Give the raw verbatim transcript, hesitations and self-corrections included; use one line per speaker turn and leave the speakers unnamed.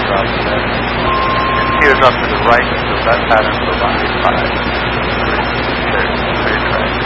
teardrop left, and teardrop to the right until that pattern provides five.